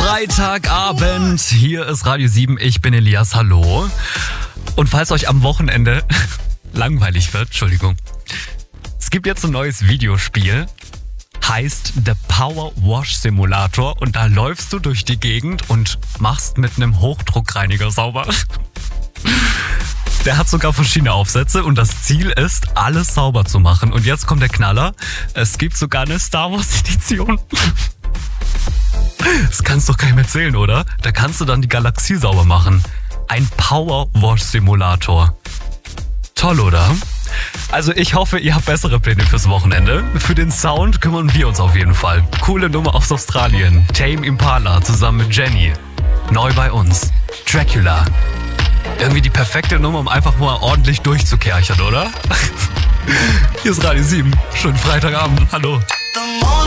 Freitagabend, hier ist Radio 7, ich bin Elias, hallo. Und falls euch am Wochenende langweilig wird, Entschuldigung, es gibt jetzt ein neues Videospiel, heißt The Power Wash Simulator und da läufst du durch die Gegend und machst mit einem Hochdruckreiniger sauber. Der hat sogar verschiedene Aufsätze und das Ziel ist, alles sauber zu machen. Und jetzt kommt der Knaller, es gibt sogar eine Star Wars Edition. Das kannst du doch keinem erzählen, oder? Da kannst du dann die Galaxie sauber machen. Ein Power Wash Simulator. Toll, oder? Also ich hoffe, ihr habt bessere Pläne fürs Wochenende. Für den Sound kümmern wir uns auf jeden Fall. Coole Nummer aus Australien. Tame Impala zusammen mit Jenny. Neu bei uns. Dracula. Irgendwie die perfekte Nummer, um einfach mal ordentlich durchzukerchern, oder? Hier ist Radio 7. Schönen Freitagabend. Hallo.